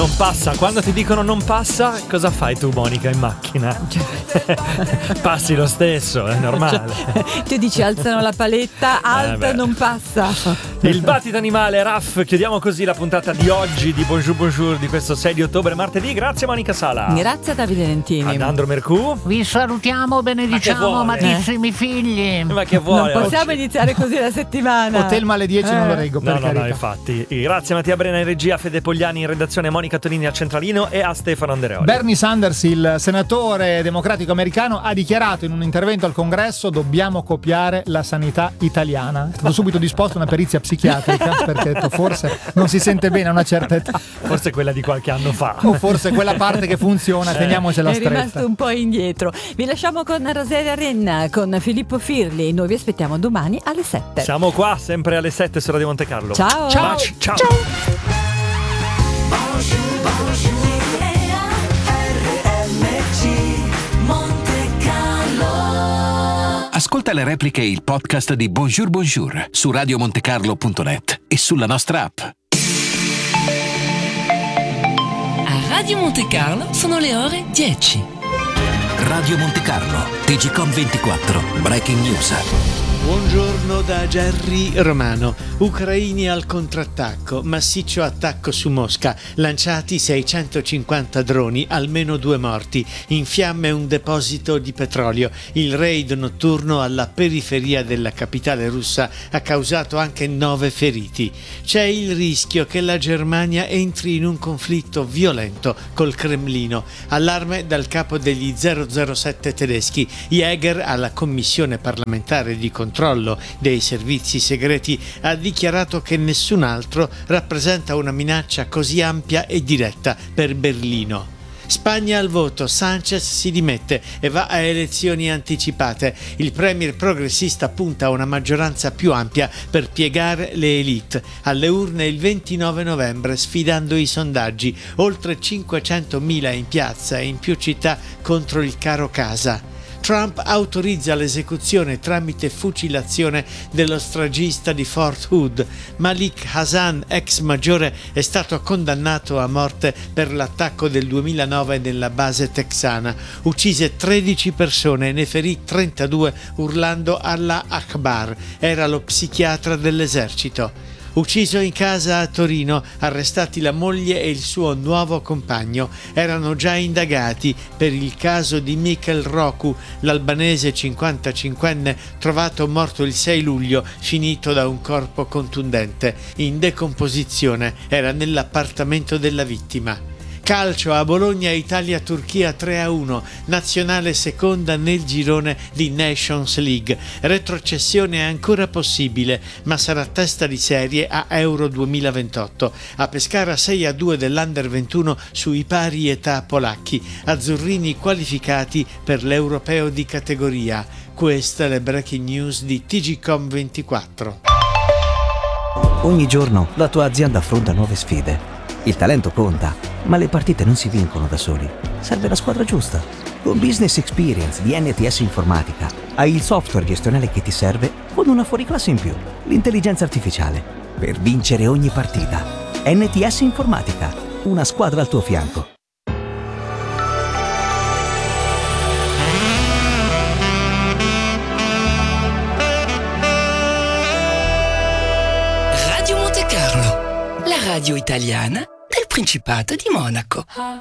Non passa. Quando ti dicono non passa, cosa fai tu, Monica, in macchina? Passi lo stesso, è normale. Tu dici alzano la paletta, alta non passa. Il battito animale, Raff. Chiudiamo così la puntata di oggi di Bonjour Bonjour di questo 6 di ottobre, martedì. Grazie Monica Sala. Grazie a Davide Lentini. Ad Andro Mercù. Vi salutiamo, benediciamo, amatissimi figli. Ma che vuole? Non possiamo iniziare così la settimana. Hotel Male 10 non lo reggo, per carità. No, infatti. Grazie a Mattia Brena in regia, Fede Pogliani in redazione, Monica Tonini al centralino e a Stefano Andereoli. Bernie Sanders, il senatore democratico americano, ha dichiarato in un intervento al Congresso: dobbiamo copiare la sanità italiana. È stato subito disposto una perizia psichiatrica perché ha detto forse non si sente bene a una certa età. Forse quella di qualche anno fa. O forse quella parte che funziona, teniamocela stretta. È rimasto un po' indietro. Vi lasciamo con Rosaria Renna, con Filippo Firli. Noi vi aspettiamo domani alle 7. Siamo qua sempre alle 7 su Radio Monte Carlo. Ciao. Ciao. Ciao. Ascolta le repliche e il podcast di Bonjour Bonjour su radiomontecarlo.net e sulla nostra app. A Radio Monte Carlo sono le ore 10. Radio Monte Carlo, TGcom 24, Breaking News. Buongiorno da Gerry Romano. Ucraini al contrattacco, massiccio attacco su Mosca, lanciati 650 droni, almeno 2 morti, in fiamme un deposito di petrolio. Il raid notturno alla periferia della capitale russa ha causato anche 9 feriti. C'è il rischio che la Germania entri in un conflitto violento col Cremlino. Allarme dal capo degli 007 tedeschi. Jäger alla commissione parlamentare di controllo dei servizi segreti ha dichiarato che nessun altro rappresenta una minaccia così ampia e diretta per Berlino. Spagna al voto, Sánchez si dimette e va a elezioni anticipate. Il premier progressista punta a una maggioranza più ampia per piegare le élite. Alle urne il 29 novembre, sfidando i sondaggi, oltre 500.000 in piazza e in più città contro il caro casa. Trump autorizza l'esecuzione tramite fucilazione dello stragista di Fort Hood. Malik Hassan, ex maggiore, è stato condannato a morte per l'attacco del 2009 nella base texana. Uccise 13 persone e ne ferì 32 urlando Allah Akbar. Era lo psichiatra dell'esercito. Ucciso in casa a Torino, arrestati la moglie e il suo nuovo compagno. Erano già indagati per il caso di Mikhail Roku, l'albanese 55enne trovato morto il 6 luglio, finito da un corpo contundente. In decomposizione, era nell'appartamento della vittima. Calcio a Bologna, Italia-Turchia 3-1, nazionale seconda nel girone di Nations League. Retrocessione è ancora possibile, ma sarà testa di serie a Euro 2028. A Pescara 6-2 dell'Under 21 sui pari età polacchi. Azzurrini qualificati per l'Europeo di categoria. Queste le breaking news di TGcom 24. Ogni giorno la tua azienda affronta nuove sfide. Il talento conta, ma le partite non si vincono da soli. Serve la squadra giusta. Con Business Experience di NTS Informatica hai il software gestionale che ti serve con una fuoriclasse in più, l'intelligenza artificiale, per vincere ogni partita. NTS Informatica, una squadra al tuo fianco. Radio Monte Carlo, la radio italiana del Principato di Monaco.